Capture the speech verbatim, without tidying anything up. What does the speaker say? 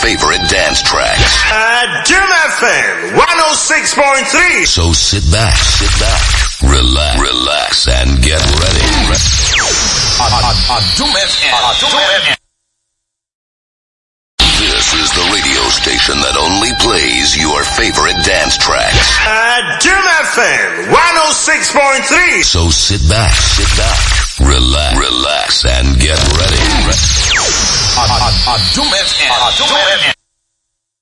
favorite dance tracks. Uh, Doom F M one oh six point three. So sit back, sit back, relax, relax, and get ready. On, on, on Doom F M. On Doom F M. This is the radio station that only plays your favorite dance tracks. Uh, Doom F M one oh six point three. So sit back, sit back, relax, relax, and get ready. On, on, on Doom F M. On Doom F M.